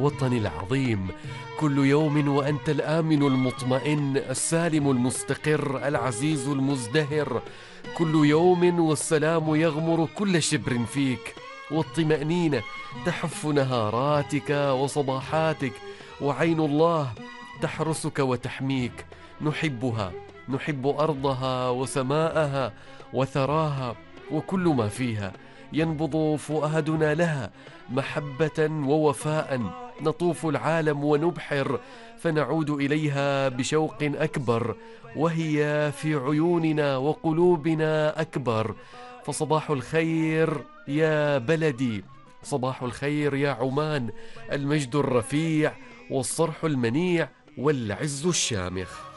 الوطن العظيم. كل يوم وأنت الآمن المطمئن، السالم المستقر، العزيز المزدهر. كل يوم والسلام يغمر كل شبر فيك، والطمأنينة تحف نهاراتك وصباحاتك، وعين الله تحرسك وتحميك. نحبها، نحب أرضها وسماءها وثراها وكل ما فيها. ينبض فؤادنا لها محبة ووفاء. نطوف العالم ونبحر، فنعود إليها بشوق أكبر، وهي في عيوننا وقلوبنا أكبر. فصباح الخير يا بلدي، صباح الخير يا عمان، المجد الرفيع والصرح المنيع والعز الشامخ.